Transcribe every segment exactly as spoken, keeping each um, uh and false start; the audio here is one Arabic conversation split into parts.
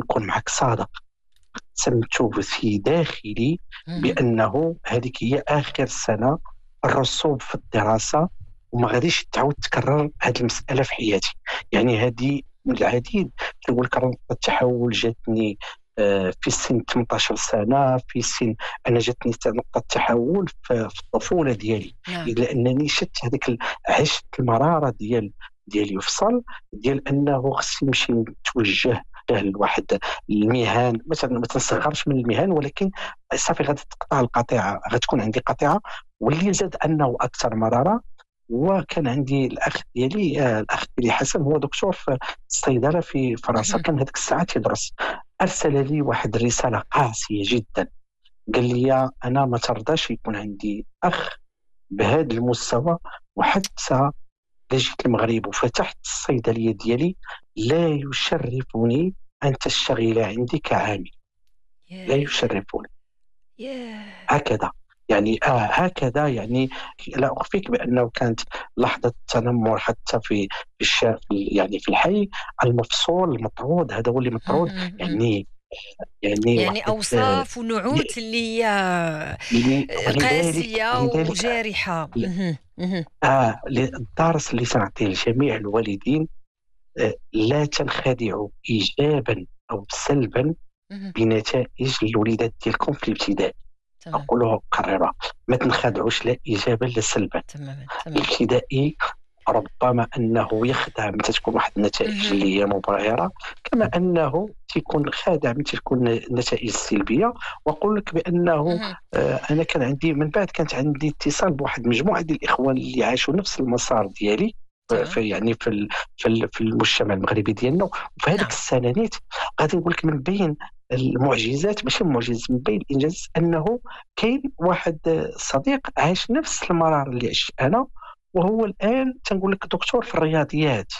نكون معك صادق، سمت في داخلي مهم. بأنه هذيك هي آخر سنة الرسوب في الدراسة، وما غاديش تعاود تكرر هذه المسألة في حياتي. يعني هذه من العديد. نقول لك نقطة التحول جاتني آه، في سن ثمانية عشر سنة، في سن أنا جاتني نقطة تحول في في الطفولة ديالي، نعم. لأنني شفت هذيك ال- عشت المرارة ديال ديال يفصل، ديال أنه خصني نمشي نتوجه لواحد المهن. مثلا ما تنصغرش من المهن، ولكن صافي غادي تقطع القطيعه، غتكون عندي قطيعه. واللي زاد انه اكثر مراره، وكان عندي الاخ ديالي آه الاخ ديالي حسن هو دكتور في الصيدله في فرنسا، مهم. كان هذيك الساعه تيدرس. ارسل لي واحد الرساله قاسيه جدا، قال لي انا ما ترضاش يكون عندي اخ بهذا المستوى، وحتى إذا جيت المغرب وفتحت الصيدليه ديالي لا يشرفني ان تشتغل عندي كعامل، لا ياه يشرفني. ياه. هكذا يعني آه هكذا يعني. لا أخفيك بأنه كانت لحظة تنمر حتى في في الشارع، في يعني في الحي المفصول المطرود، هذا هو اللي مطرود. مهم. مهم. يعني يعني يعني واحد آه، أوصاف ونعوت ل- اللي هي ل- ولذلك قاسية لذلك وجارحة. مهم. مهم. آه ل- الدرس اللي سنعطيه لجميع الوالدين، آه لا تنخدعوا إيجابا أو سلبا مهم. بنتائج الوليدات ديالكم في الابتدائي. تمام. أقولها وأكررها، ما تنخدعوش لا إيجابا لا سلبا. تماما. تمام. الابتدائي ربما أنه يخدع متى تكون واحد النتائج مهم. اللي هي مبهرة، كما أنه تكون خادع متى تكون النتائج السلبية. وأقول لك بأنه مهم. آه، أنا كان عندي من بعد كانت عندي اتصال بواحد مجموعة ديال الإخوان اللي عاشوا نفس المسار ديالي تمام. في يعني في ال- في ال- في المجتمع المغربي ديالنا. وفي هذيك نعم. السنة نيت غادي نقول لك من بين المعجزات، ماشي معجزة، من بين الإنجاز، أنه كاين واحد آه، صديق عاش نفس المرار اللي عشت أنا، وهو الآن تنقول لك دكتور في الرياضيات.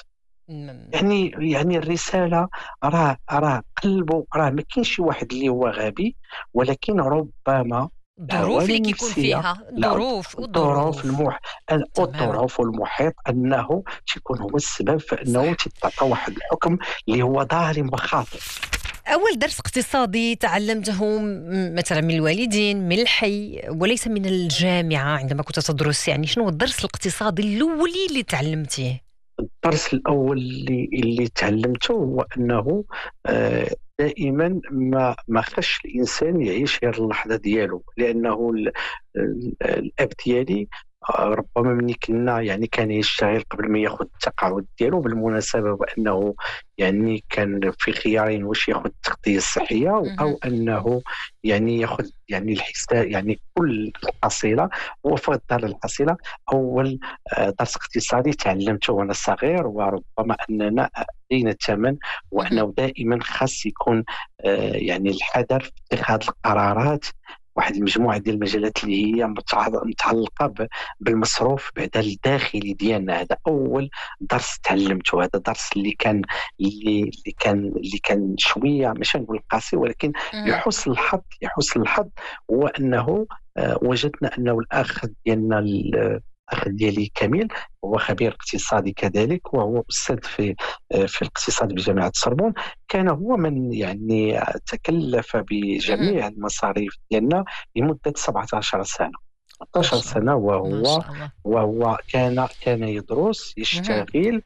م- يعني يعني الرسالة، راه راه قلبه، راه ما كاينش شي واحد اللي هو غبي، ولكن ربما الظروف الأهوال اللي كيكون النفسية، فيها لا الظروف الظروف والظروف. المح تماما. الظروف والمحيط، أنه تكون هو السبب في أنه صح. تتعطى واحد الحكم اللي هو ظالم وخاطئ. أول درس اقتصادي تعلمته م- مثلا من الوالدين، من الحي، وليس من الجامعة عندما كنت تدرس، يعني شنو هو الدرس الاقتصادي الأولي اللي تعلمتيه؟ الدرس الأول اللي اللي تعلمته هو أنه آه، دائما ما ما خش الإنسان يعيش غير اللحظة ديالو، لأنه ال- ال- الأب ديالي آه، ربما ملي كنا يعني كان يشتغل قبل ما ياخذ التقاعد ديالو بالمناسبة، وأنه يعني كان في خيارين: واش ياخذ التغطية الصحية مهم. أو أنه يعني ياخذ يعني الحساب، يعني كل الحصيلة. هو فضل الحصيلة. أول آه، درس اقتصادي تعلمته وأنا صغير، وربما أننا أدينا الثمن، مهم. وأنه دائما خاص يكون آه، يعني الحذر في اتخاذ القرارات. واحد المجموعة ديال المجالات اللي هي متع- متعلقة ب- بالمصروف بعد الداخلي ديالنا. هذا أول درس تعلمته. هذا درس اللي كان اللي اللي كان اللي كان شوية مش نقول قاسي، ولكن مهم. لحسن الحظ لحسن الحظ هو أنه آه، وجدنا أنه الأخ ديالنا ال- الأخ ديالي كميل هو خبير اقتصادي كذلك، وهو أستاذ في آه، في الاقتصاد بجامعة سوربون. كان هو من يعني تكلف مهم. بجميع المصاريف ديالنا لمدة سبعة عشر سنة. ما سبعة عشر شاء سنة، الله. ما وهو شاء الله. وهو كان كان يدرس مهم. يشتغل،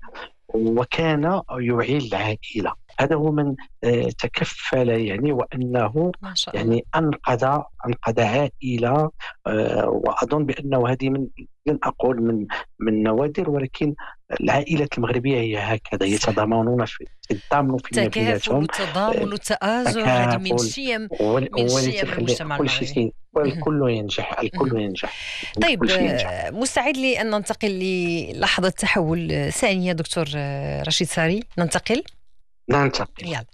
وكان يعيل العائلة. هذا هو من آه، تكفل يعني، وأنه ما شاء الله. يعني أنقذ أنقذ عائلة. آه، وأظن بأنه هذه من، لن أقول من من نوادر، ولكن العائلات المغربية هي هكذا، صح. يتضامنون في يتضامنوا فيما التكافل بيناتهم. والتضامن آه، والتآزر هذه من تكافل، الشيم، وال- من والتي الشيم تخلي المجتمع كل شيء المغربي. كي- مهم. والكل ينجح، مهم. الكل ينجح، طيب، كل شيء ينجح. آه، مستعد لأن ننتقل للحظة تحول آه، ثانية دكتور آه، رشيد ساري؟ ننتقل. ننتقل. يلا.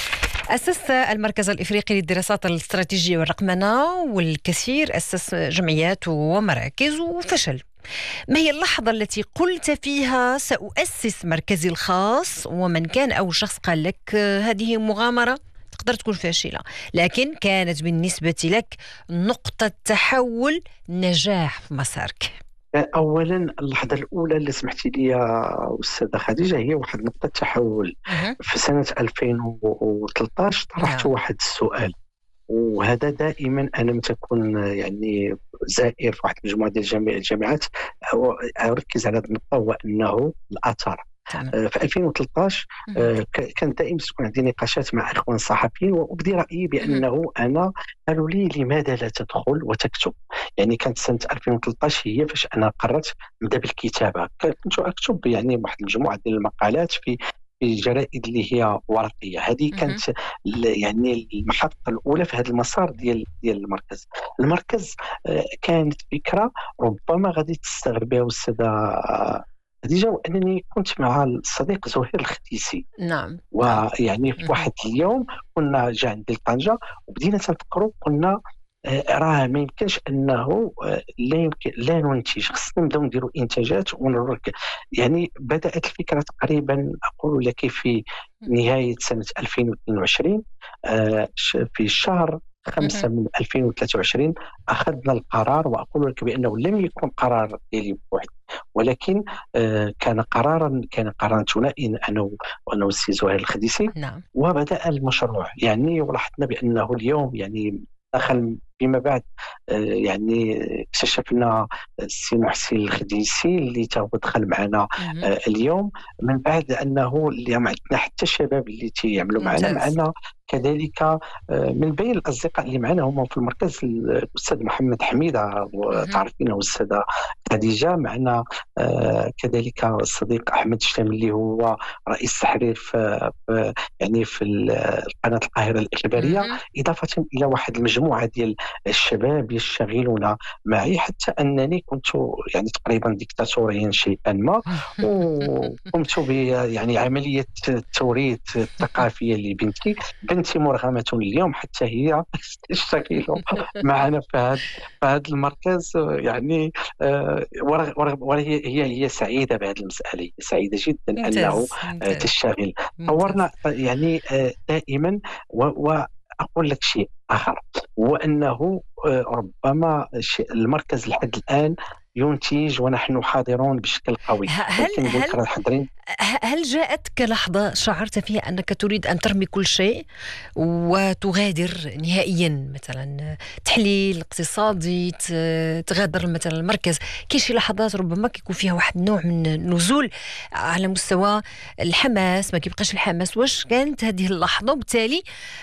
أسس المركز الإفريقي للدراسات الاستراتيجية والرقمنة، والكثير أسس جمعيات ومراكز وفشل. ما هي اللحظة التي قلت فيها سأؤسس مركزي الخاص، ومن كان أول شخص قال لك آه، هذه مغامرة تقدر تكون فاشلة، لكن كانت بالنسبة لك نقطة تحول، نجاح في مسارك؟ اولا اللحظه الاولى اللي سمحتي لي يا استاذه خديجه هي واحد نقطه تحول. مهم. في سنه ألفين وثلاثطاش طرحت نعم. واحد السؤال، وهذا دائما انا متى كون يعني زائر في واحد المجموعه ديال الجامع- الجامعات أو- اركز على هذه النقطه، هو انه الاثر. تمام. آه، في ألفين وثلاثطاش مهم. آه، ك- كان دائما تكون عندي نقاشات مع اخوان صحفيين، وابدي رايي مهم. بانه انا قالوا لي لماذا لا تدخل وتكتب. يعني كانت سنه ألفين وثلاثطاش هي فاش انا قررت نبدا بالكتابه. ك- كنت اكتب يعني واحد المجموعه ديال المقالات في في جرائد اللي هي ورقيه. هذه كانت مهم. ال- يعني المحطه الاولى في هذا المسار ديال ديال المركز. المركز آه، كانت فكره ربما غادي تستغرب بها الاستاذه خديجة، وأنني كنت مع الصديق زهير الخديسي. نعم. نعم. ويعني في مهم. واحد اليوم كنا جا عندي لطنجة وبدينا تنفكروا، قلنا آه، راه ما يمكنش انه آه، لا يمكن لا ننتج، خصنا نبداو نديروا انتاجات ونرك. يعني بدات الفكره تقريبا اقول لك في نهايه سنه ألفين واثنين وعشرين. آه، ش- في الشهر خمسة مهم. من ألفين وثلاثة وعشرين أخذنا القرار، وأقول لك بأنه لم يكن قرار ديالي بوحدي، ولكن آه، كان قرارا كان قرارا ثنائيا أنا و- وأنا والسي زهير الخديسي. نعم. وبدأ المشروع يعني، ولاحظنا بأنه اليوم يعني دخل فيما بعد آه، يعني اكتشفنا السي محسن الخديسي اللي تو دخل معنا مهم. آه، اليوم، من بعد انه اليوم عندنا حتى الشباب اللي تيعملوا معنا ممتاز. معنا كذلك. آه، من بين الاصدقاء اللي معنا هم في المركز الاستاذ محمد حميده، مهم. وتعرفينه، والاستاذه خديجه معنا. آه، كذلك الصديق احمد الشامي اللي هو رئيس تحرير في في- يعني في ال- قناه القاهره الاخباريه، مهم. اضافه الى واحد المجموعه ديال الشباب يشتغلون معي، حتى انني كنت يعني تقريبا ديكتاتوريا شيئا ما، وقمت ب يعني عمليه التوريث الثقافيه لبنتي. بنتي مرغمه اليوم حتى هي تشتغل معنا في هذا في هذا المركز. يعني آه، ورغ- ورغ- وهي هي هي سعيده بهذه المساله، هي سعيده جدا انه ممتاز. آه، ممتاز. تشتغل. ممتاز. طورنا يعني آه، دائما. و- واقول لك شيء اخر، هو انه آه، ربما ش- المركز لحد الان ينتج ونحن حاضرون بشكل قوي، ه- هل ولكن نقول لك هل راه حاضرين. ه- هل جاءتك لحظة شعرت فيها أنك تريد أن ترمي كل شيء وتغادر نهائيا، مثلا تحليل اقتصادي، ت- تغادر مثلا المركز؟ كاين شي لحظات ربما كيكون فيها واحد النوع من النزول على مستوى الحماس، ما كيبقاش الحماس. واش كانت هذه اللحظة وبالتالي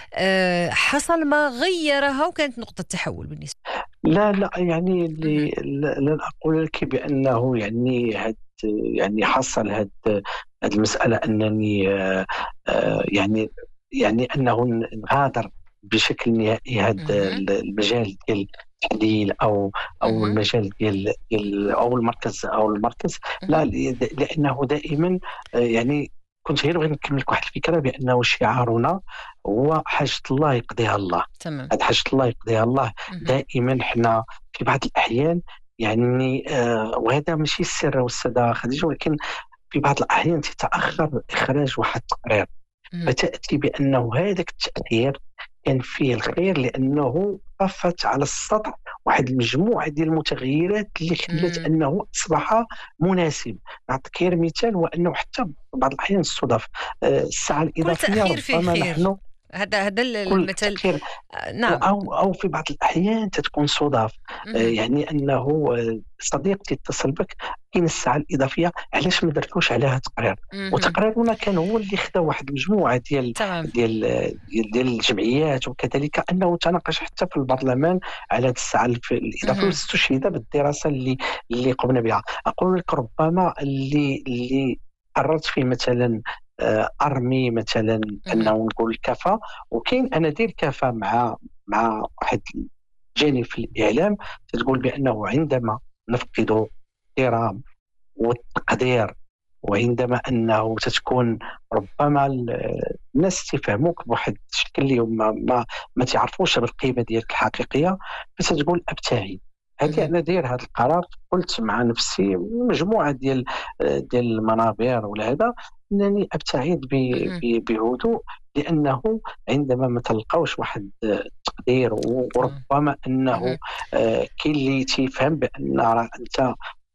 آه، حصل ما غيرها وكانت نقطة تحول بالنسبة؟ لا لا يعني مهم. اللي لا- لن اقول لك بانه يعني هاد يعني حصل هاد هاد المساله انني آه، آه، يعني يعني انه نغادر بشكل نهائي هذا مهم. المجال ديال التحليل او او مهم. المجال ديال ديال او المركز او المركز. لا، مهم. ل- لانه دائما آه، يعني كنت غير بغيت نكمل لك واحد الفكره بانه شعارنا هو حاجه الله يقضيها الله. تمام. هاد حاجه الله يقضيها الله. مهم. دائما حنا في بعض الاحيان يعني آه وهذا ماشي السر والسادة خديجه، ولكن في بعض الاحيان تتاخر اخراج واحد التقرير، مهم. فتأتي بأنه هذاك التأثير كان فيه الخير، لأنه طفت على السطح واحد المجموعة ديال المتغيرات اللي خلت مم. أنه أصبح مناسب. نعطيك غير مثال، وأنه حتى بعض الأحيان الصدف آه، الساعة كل الإضافية تأخير فيه ربما خير. نحن هذا هذا كل المثل. تأخير آه، نعم. او او في بعض الاحيان تتكون صدف. آه، مهم. يعني انه آه، صديق تتصل بك كاين الساعه الاضافيه، علاش ما درتوش عليها تقرير؟ مهم. وتقريرنا كان هو اللي خدا واحد المجموعه ديال تمام. ديال ديال, ديال الجمعيات، وكذلك انه تناقش حتى في البرلمان على هذه الساعه الف- الاضافيه، مهم. واستشهد بالدراسه اللي اللي قمنا بها. اقول لك ربما اللي اللي قررت فيه مثلا آه، ارمي مثلا مهم. انه نقول كفى. وكاين اناديل كفى مع مع واحد جانب في الاعلام تقول بانه عندما نفقد الاحترام والتقدير، وعندما انه تتكون ربما ال- الناس تفهموك بواحد الشكل اللي هما ما ما تعرفوش بالقيمه ديالك الحقيقيه، فتقول ابتعد. هذه مهم. انا داير هذا القرار، قلت مع نفسي مجموعه ديال ديال المنابر ولا هذا، انني ابتعد ب- مهم. ب- بهدوء، لانه عندما ما تلقاوش واحد التقدير، تمام. وربما انه مهم. آه، كاين اللي تيفهم بان راه انت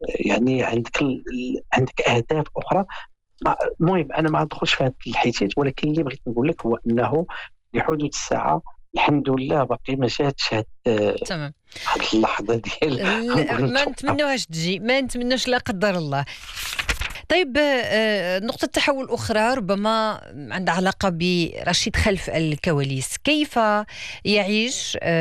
يعني عندك ال... عندك اهداف اخرى. المهم انا ما ندخلش في هذه الحيتات، ولكن اللي بغيت نقول لك هو انه لحدود الساعه الحمد لله باقي ما جاتش هاد تمام. هاد اللحظه ديال ما نتمنوهاش تجي، ما نتمناش لا قدر الله. طيب، نقطة تحول أخرى ربما عندها علاقة برشيد خلف الكواليس. كيف يعيش